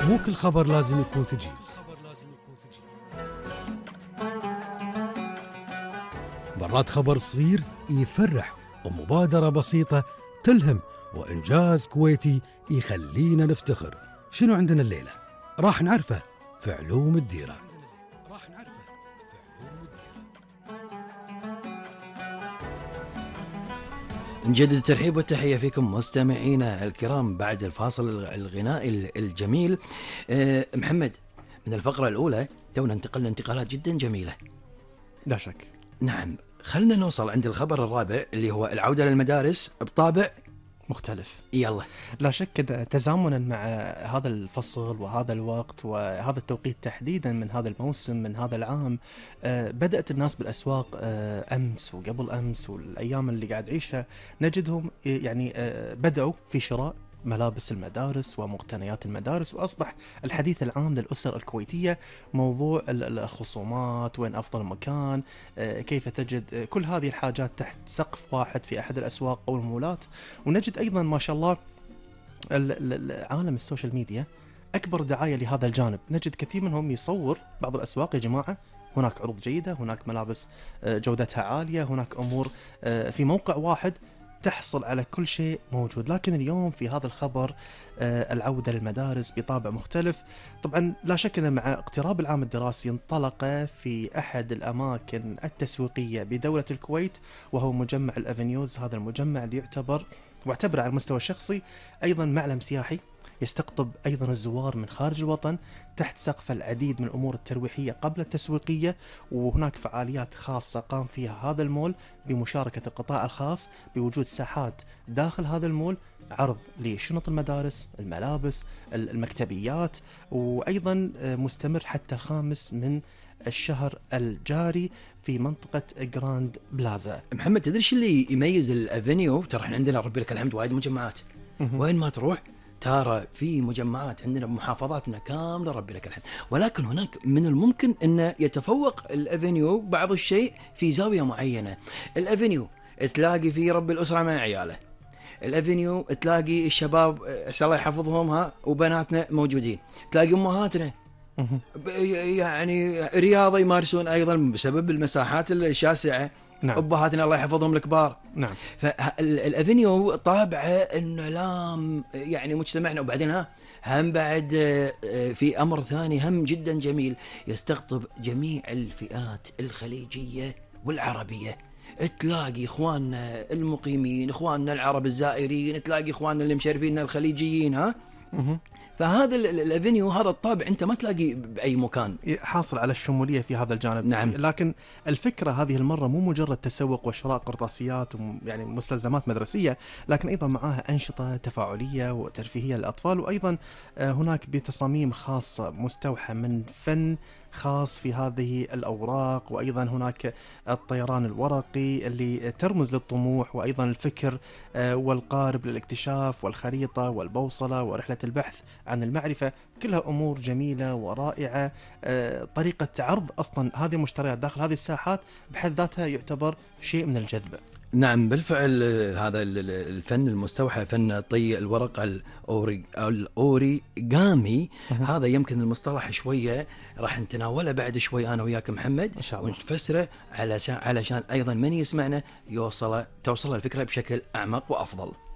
مو كل خبر لازم يكون ثقيل. مرات خبر صغير يفرح، ومبادرة بسيطة تلهم، وإنجاز كويتي يخلينا نفتخر. شنو عندنا الليلة؟ راح نعرفه في علوم الديرة. نجدد الترحيب والتحية فيكم مستمعينا الكرام بعد الفاصل الغنائي الجميل. محمد، من الفقرة الأولى تونا انتقلنا انتقالات جدا جميلة. لا شك. نعم، خلنا نوصل عند الخبر الرابع اللي هو العودة للمدارس بطابع مختلف. يلا. لا شك أن تزامنا مع هذا الفصل وهذا الوقت وهذا التوقيت تحديدا من هذا الموسم من هذا العام، بدأت الناس بالأسواق أمس وقبل أمس والأيام اللي قاعد عيشها نجدهم يعني بدأوا في شراء ملابس المدارس ومقتنيات المدارس، وأصبح الحديث العام للأسر الكويتية موضوع الخصومات، وين أفضل مكان، كيف تجد كل هذه الحاجات تحت سقف واحد في أحد الأسواق أو المولات. ونجد أيضا ما شاء الله عالم السوشيال ميديا أكبر دعاية لهذا الجانب. نجد كثير منهم يصور بعض الأسواق، يا جماعة هناك عروض جيدة، هناك ملابس جودتها عالية، هناك أمور في موقع واحد تحصل على كل شيء موجود. لكن اليوم في هذا الخبر العودة للمدارس بطابع مختلف. طبعا لا شك أن مع اقتراب العام الدراسي انطلق في أحد الأماكن التسويقية بدولة الكويت، وهو مجمع الأفنيوز. هذا المجمع اللي واعتبر على المستوى الشخصي أيضا معلم سياحي يستقطب أيضا الزوار من خارج الوطن تحت سقف العديد من الأمور الترويحية قبل التسويقية. وهناك فعاليات خاصة قام فيها هذا المول بمشاركة القطاع الخاص، بوجود ساحات داخل هذا المول عرض لشنط المدارس، الملابس، المكتبيات، وأيضا مستمر حتى 5 من الشهر الجاري في منطقة جراند بلازا. محمد، تدري شو اللي يميز الأفنيو؟ ترى احنا عندنا ربي لك الحمد وايد مجمعات. وين ما تروح ترى في مجمعات عندنا بمحافظاتنا كاملة ربي لك الحمد، ولكن هناك من الممكن أن يتفوق الأفنيو بعض الشيء في زاوية معينة. الأفنيو تلاقي فيه رب الأسرة مع عياله، الأفنيو تلاقي الشباب الله يحفظهم وبناتنا موجودين، تلاقي أمهاتنا يعني رياضة يمارسون أيضا بسبب المساحات الشاسعة. نعم. أبهاتنا الله يحفظهم الكبار. نعم. فالأفنيو طابعه إنه لام يعني مجتمعنا. وبعدين هم بعد في أمر ثاني هم جدا جميل، يستقطب جميع الفئات الخليجية والعربية. تلاقي إخواننا المقيمين، إخواننا العرب الزائرين، تلاقي إخواننا اللي مشرفين الخليجيين. فهذا الافنيو هذا الطابع انت ما تلاقي باي مكان، حاصل على الشموليه في هذا الجانب. نعم. لكن الفكره هذه المره مو مجرد تسوق وشراء قرطاسيات يعني مستلزمات مدرسيه، لكن ايضا معها انشطه تفاعليه وترفيهيه للاطفال، وايضا هناك بتصاميم خاصه مستوحى من فن خاص في هذه الأوراق، وأيضا هناك الطيران الورقي اللي ترمز للطموح وأيضا الفكر والقارب للاكتشاف والخريطة والبوصلة ورحلة البحث عن المعرفة. كلها أمور جميلة ورائعة. طريقة عرض أصلا هذه المشتريات داخل هذه الساحات بحد ذاتها يعتبر شيء من الجذب. نعم بالفعل، هذا الفن المستوحى فن طي الورق الأوريغامي. هذا يمكن المصطلح شوية راح نتناوله بعد شوي أنا وياك محمد ونتفسره علشان أيضا من يسمعنا توصل الفكرة بشكل أعمق وأفضل.